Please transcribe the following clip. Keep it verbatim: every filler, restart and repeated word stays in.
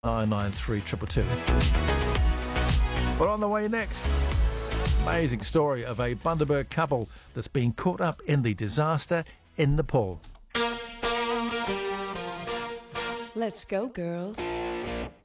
nine nine three two two. But on the way next, amazing story of a Bundaberg couple that's been caught up in the disaster in Nepal. Let's go, girls.